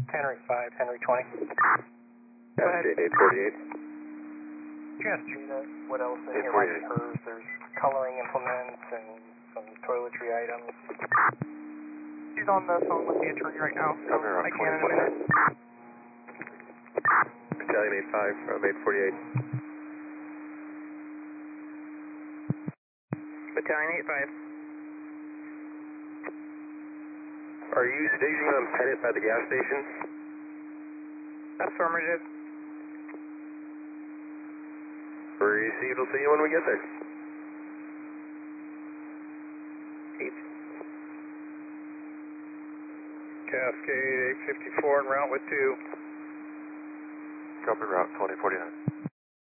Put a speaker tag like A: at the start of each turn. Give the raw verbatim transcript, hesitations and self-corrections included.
A: Henry five, Henry twenty.
B: Cascade eight forty-eight.
A: Just what else in here might be hers? There's coloring implements and some toiletry items.
C: She's on the phone with the attorney right now, so I can in a minute.
B: Battalion eight five from eight forty-eight.
C: Battalion eight five.
B: Are you stationed on Pettit by the gas station?
C: Affirmative.
B: Received, we'll see you when we get there.
C: Eight.
D: Cascade eight fifty-four en route with two.
B: Copy route twenty forty-nine.